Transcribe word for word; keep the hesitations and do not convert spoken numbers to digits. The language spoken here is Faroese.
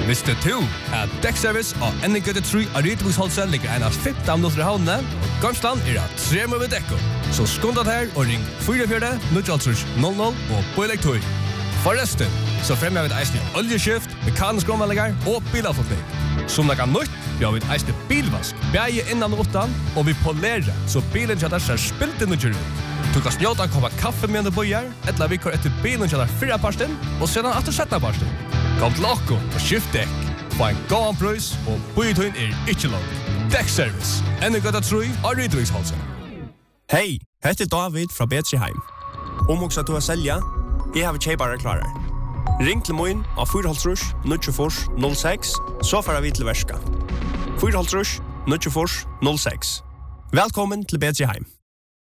Visste du at Dekkservice og N G T tre av Rydviksholset ligger en av femten minutter i havnene, og Gamsland er at tre med dekko. Så skundet her og ring fire fire null null og på elektor. Forresten, så fremmer vi et eisende oljeskift, mekanisk omvendinger og bilavfotning. Som det kan nytt, vi har vi et eisende bilvask, bæge innan og utan, og vi polerer, så bilen kjøtter ser spilt inn og kjører ut. Du kan snjåta en koppa kaffe med en bøyer, eller vi kjører etter bilen kjøtter fire parsten, og sedan etter sjette parsten. Kom til okko og skift dekk. Få en gåan prøys, og bøyetøyen er ikke langt. Dekkservice, N G T tre av Rydviksholset. Hei, heter David fra Betriheim. Om også du har selja, jeg har kjeipare klarar. Ring til moin av fire halvtrus null fire null seks, så får vi til verska. fire halvtrus null fire null seks. Velkommen til Betriheim.